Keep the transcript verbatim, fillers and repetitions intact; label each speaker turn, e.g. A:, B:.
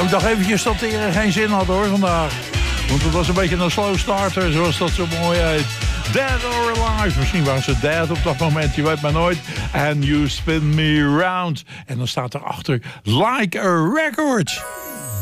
A: Nou, ik dacht eventjes dat hij er geen zin had hoor vandaag. Want het was een beetje een slow starter, zoals dat zo mooi heet. Dead or Alive. Misschien waren ze dead op dat moment, je weet maar nooit. And You Spin Me Round. En dan staat erachter Like a Record.